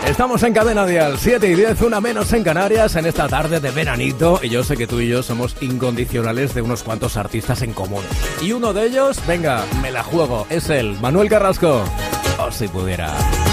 Estamos en Cadena Dial, 7 y 10, una menos en Canarias, en esta tarde de veranito. Y yo sé que tú y yo somos incondicionales de unos cuantos artistas en común. Y uno de ellos, venga, me la juego, es él, Manuel Carrasco. O si pudiera.